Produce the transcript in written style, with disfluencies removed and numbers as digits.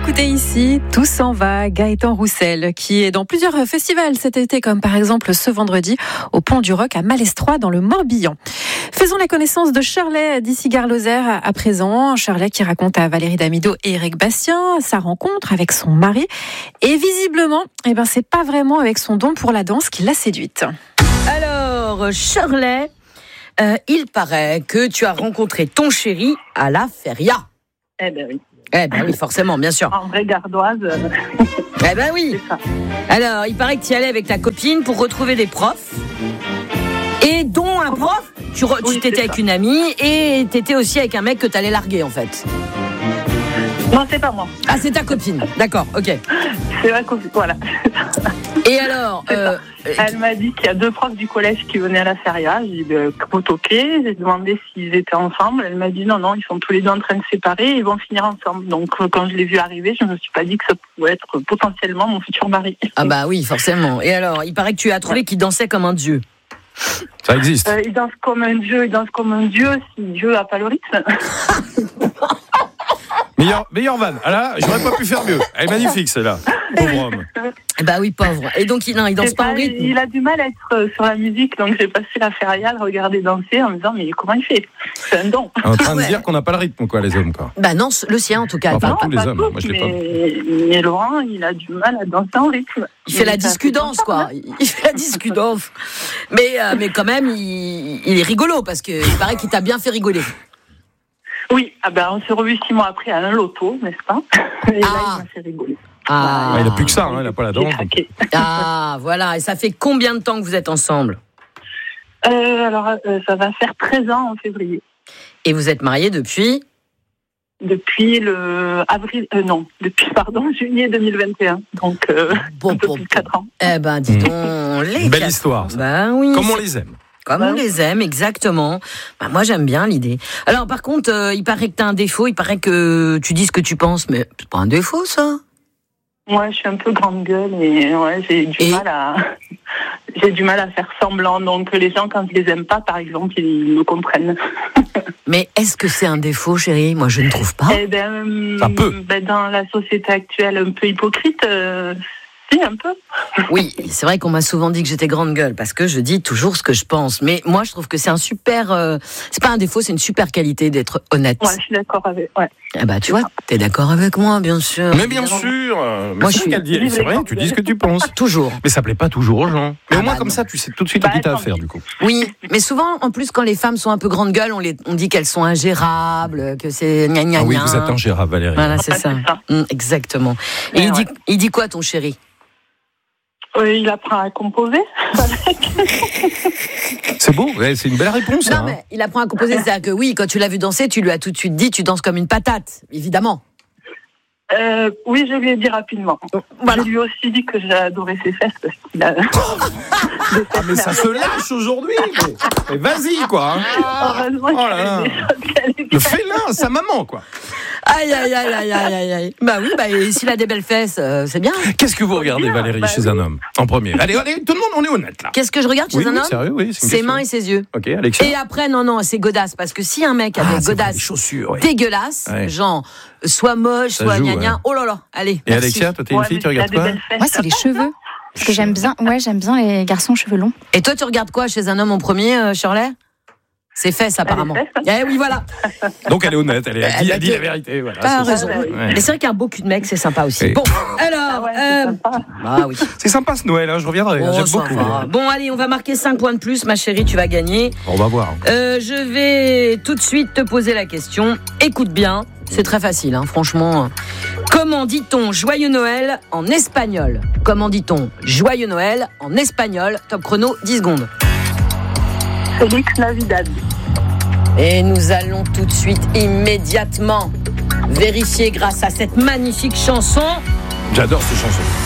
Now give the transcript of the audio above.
écoutez ici Tout s'en va, Gaëtan Roussel, qui est dans plusieurs festivals cet été, comme par exemple ce vendredi au Pont du Roc à Malestroit dans le Morbihan. Faisons la connaissance de Shirley d'ici Gare Lozère à présent. Shirley qui raconte à Valérie Damido et Eric Bastien sa rencontre avec son mari. Et visiblement, c'est pas vraiment avec son don pour la danse qui l'a séduite. Alors, Shirley, il paraît que tu as rencontré ton chéri à la feria. Oui. Oui, forcément, bien sûr. En vraie gardoise. Oui. Alors, il paraît que tu y allais avec ta copine pour retrouver des profs. Et dont un prof, tu t'étais avec une amie et t'étais aussi avec un mec que t'allais larguer en fait. Non, c'est pas moi. Ah, c'est ta copine. D'accord, ok. C'est ma copine, voilà. Et alors Elle m'a dit qu'il y a 2 profs du collège qui venaient à la feria. J'ai dit, ok. J'ai demandé s'ils étaient ensemble. Elle m'a dit non, ils sont tous les deux en train de se séparer et ils vont finir ensemble. Donc, quand je l'ai vu arriver, je me suis pas dit que ça pouvait être potentiellement mon futur mari. Ah bah oui, forcément. Et alors, il paraît que tu as trouvé qu'il dansait comme un dieu. Ça existe. Il danse comme un dieu, si Dieu n'a pas le rythme. Meilleur van. Ah là, j'aurais pas pu faire mieux. Elle est magnifique celle-là. Pauvre homme. Bah oui, pauvre. Et donc il danse pas en rythme. Il a du mal à être sur la musique, donc j'ai passé la feria à le regarder danser en me disant mais comment il fait ? C'est un don. En train de dire qu'on n'a pas le rythme, quoi, les hommes, quoi. Bah non, le sien en tout cas. Enfin, tous les hommes. Tous, moi je l'ai pas. Mais Laurent, il a du mal à danser en rythme. Il fait la discudance, quoi. Il fait la discudance. Mais quand même, il est rigolo parce que il paraît qu'il t'a bien fait rigoler. Oui, on s'est revus 6 mois après à un loto, n'est-ce pas ? Et là, il m'a fait rigoler. Il n'a plus que ça, il n'a pas la danse. Ah, voilà. Et ça fait combien de temps que vous êtes ensemble ? Ça va faire 13 ans en février. Et vous êtes mariés depuis ? Depuis juillet 2021. Donc, un peu plus de 4 ans. Dis donc, belle histoire, ça. Bah oui. Comme on les aime. Comme on les aime, exactement. Moi, j'aime bien l'idée. Alors, par contre, il paraît que t'as un défaut. Il paraît que tu dis ce que tu penses, mais c'est pas un défaut, ça. Moi, je suis un peu grande gueule et j'ai du mal à faire semblant. Donc, les gens, quand je les aime pas, par exemple, ils me comprennent. Mais est-ce que c'est un défaut, chérie ? Moi, je ne trouve pas. Ça peut. Dans la société actuelle, un peu hypocrite. Si, un peu. Oui, c'est vrai qu'on m'a souvent dit que j'étais grande gueule parce que je dis toujours ce que je pense. Mais moi, je trouve que c'est un super... c'est pas un défaut, c'est une super qualité d'être honnête. Ouais, je suis d'accord avec... Ouais. Tu vois, t'es d'accord avec moi, bien sûr. Mais bien sûr. Moi, je suis... C'est vrai, tu dis ce que tu penses. Toujours. Mais ça plaît pas toujours aux gens. Mais au moins, comme ça, tu sais tout de suite qui t'as affaire, du coup. Oui, mais souvent, en plus, quand les femmes sont un peu grande gueule, on dit qu'elles sont ingérables, que c'est gna gna gna. Ah oui, vous êtes ingérable, Valérie. Voilà, c'est ça. Exactement. Et il dit quoi, ton chéri ? Il apprend à composer. C'est beau, c'est une belle réponse. Non, mais il apprend à composer, c'est-à-dire que oui, quand tu l'as vu danser, tu lui as tout de suite dit, tu danses comme une patate, évidemment. Oui, je lui ai dit rapidement. Voilà. Je lui ai aussi dit que j'ai adoré ses fesses parce qu'il a... mais ça se lâche aujourd'hui. Mais vas-y, quoi. Heureusement le félin, sa maman, quoi. Aïe. Bah oui, et s'il a des belles fesses, c'est bien. Qu'est-ce que vous regardez, Valérie, chez un homme, en premier ? Allez, tout le monde, on est honnête, là. Qu'est-ce que je regarde chez un homme ? Sérieux, oui, ses mains et ses yeux. Ok, Alexia. Et après, non, c'est godasse. Parce que si un mec a des godasses chaussures, dégueulasses, genre, soit moche, soit gna, oh là là, allez. Et merci. Alexia, toi, t'es une fille, tu regardes quoi ? Moi, c'est les cheveux. Parce que j'aime bien les garçons cheveux longs. Et toi, tu regardes quoi chez un homme en premier, Shirley ? Ses fesses, apparemment. Oui, voilà. Donc, elle est honnête, elle a dit la vérité. Voilà, t'as raison. Mais c'est vrai qu'un beau cul de mec, c'est sympa aussi. Bon, alors... oui. C'est sympa ce Noël, je reviendrai. J'aime beaucoup. Bon, allez, on va marquer 5 points de plus, ma chérie, tu vas gagner. On va voir. Je vais tout de suite te poser la question. Écoute bien, c'est très facile, franchement. Comment dit-on Joyeux Noël en espagnol ? Comment dit-on Joyeux Noël en espagnol ? Top chrono, 10 secondes. Félix Navidad. Et nous allons tout de suite, immédiatement, vérifier grâce à cette magnifique chanson. J'adore cette chanson.